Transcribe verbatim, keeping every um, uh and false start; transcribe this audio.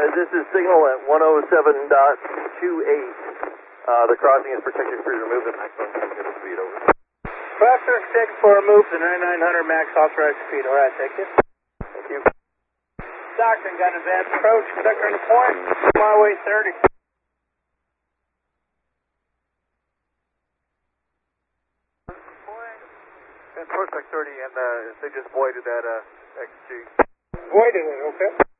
As this is signal at one oh seven point two eight. Uh, the crossing is protected free. Remove the maximum authorized speed. Over. Foxtrot six for a move to ninety-nine hundred max authorized speed. All right, thank you. Thank you. Stockton got an advanced approach. Conductor in the point. Mile way thirty. And Prospect thirty, and uh, they just voided that uh, X G. Voided it, okay.